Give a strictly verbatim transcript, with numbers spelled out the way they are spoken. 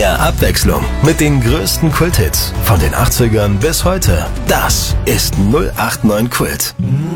Mehr Abwechslung mit den größten Kulthits von den achtzigern bis heute. Das ist null acht neun Kult.